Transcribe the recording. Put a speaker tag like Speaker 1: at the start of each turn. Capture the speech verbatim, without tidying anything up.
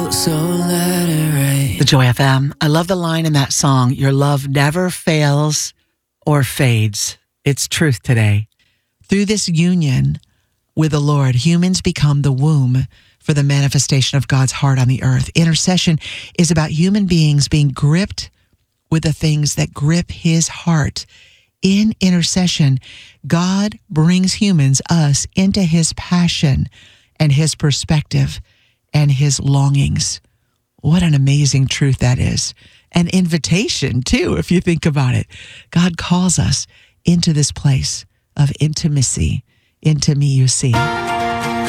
Speaker 1: fault, so let it rain.
Speaker 2: The Joy F M. I love the line in that song, your love never fails or fades. It's truth today. Through this union with the Lord, humans become the womb for the manifestation of God's heart on the earth. Intercession is about human beings being gripped with the things that grip his heart. In intercession, God brings humans, us, into his passion and his perspective and his longings. What an amazing truth that is. An invitation, too, if you think about it. God calls us into this place of intimacy. Into me, you see.